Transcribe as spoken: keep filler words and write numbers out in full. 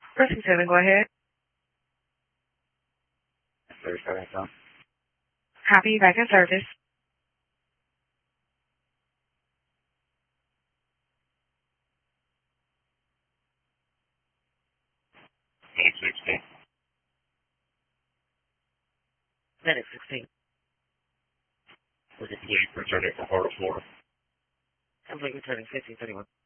Pressing seven, go ahead. thirty-seven, so. Copy, back in service. eight sixteen. Medic sixteen. For complete returning from Port of Florida. Complete returning fifteen thirty-one.